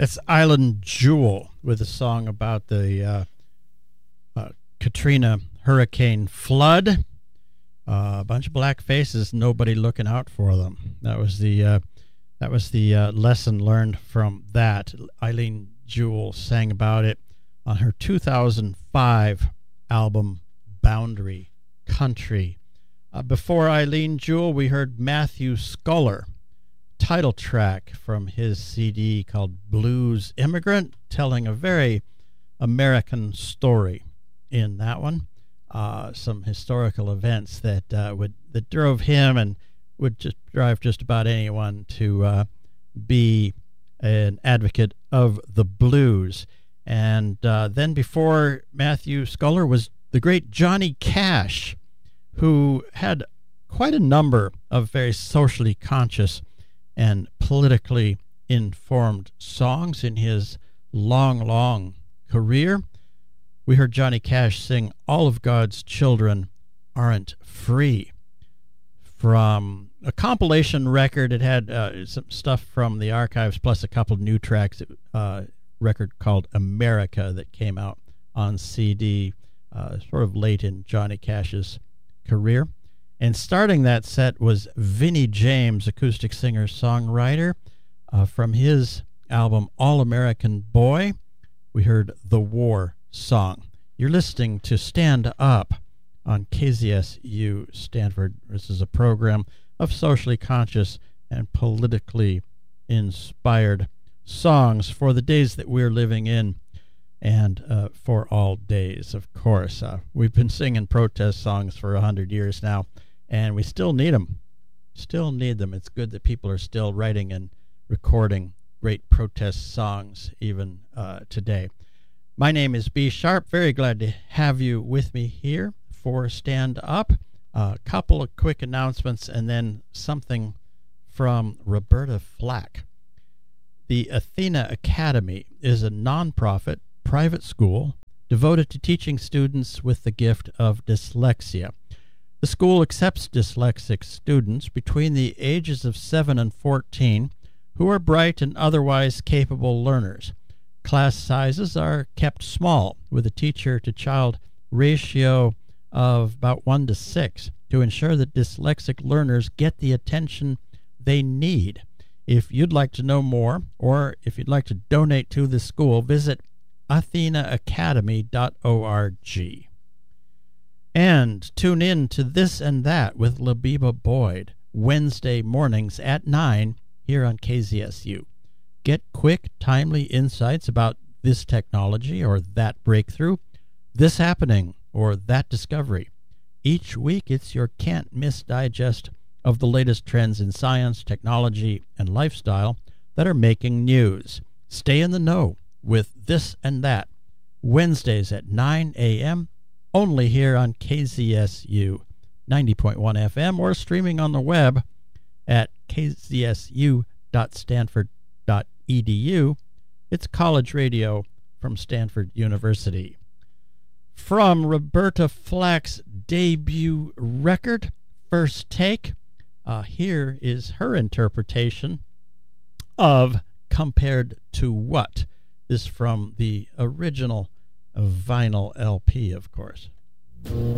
That's Island Jewel with a song about the Katrina hurricane flood. A bunch of black faces, nobody looking out for them. That was the lesson learned from that. Eileen Jewell sang about it on her 2005 album Boundary Country. Before Eileen Jewell, we heard Matthew Sculler, title track from his CD called Blues Immigrant, telling a very American story in that one. Some historical events that drove him and would just drive just about anyone to be an advocate of the blues. And then before Matthew Sculler was the great Johnny Cash, who had quite a number of very socially conscious and politically informed songs in his long career. We heard Johnny Cash sing All of God's Children Aren't Free from a compilation record. It had some stuff from the archives plus a couple of new tracks, a record called America that came out on CD sort of late in Johnny Cash's career. And starting that set was Vinnie James, acoustic singer-songwriter. From his album All American Boy, we heard The War Song. You're listening to Stand Up on KZSU Stanford. This is a program of socially conscious and politically inspired songs for the days that we're living in, and for all days, of course. We've been singing protest songs for 100 years now, and we still need them. Still need them. It's good that people are still writing and recording great protest songs even today. My name is B. Sharp. Very glad to have you with me here for Stand Up. A couple of quick announcements and then something from Roberta Flack. The Athena Academy is a nonprofit private school devoted to teaching students with the gift of dyslexia. The school accepts dyslexic students between the ages of 7 and 14 who are bright and otherwise capable learners. Class sizes are kept small, with a teacher-to-child ratio of about 1 to 6 to ensure that dyslexic learners get the attention they need. If you'd like to know more, or if you'd like to donate to the school, visit athenaacademy.org. And tune in to This and That with Labiba Boyd, Wednesday mornings at 9 here on KZSU. Get quick, timely insights about this technology or that breakthrough, this happening or that discovery. Each week, it's your can't-miss digest of the latest trends in science, technology, and lifestyle that are making news. Stay in the know with This and That, Wednesdays at 9 a.m., only here on KZSU 90.1 FM, or streaming on the web at kzsu.stanford.edu. It's college radio from Stanford University. From Roberta Flack's debut record, First Take, here is her interpretation of Compared to What? This from the original vinyl LP, of course.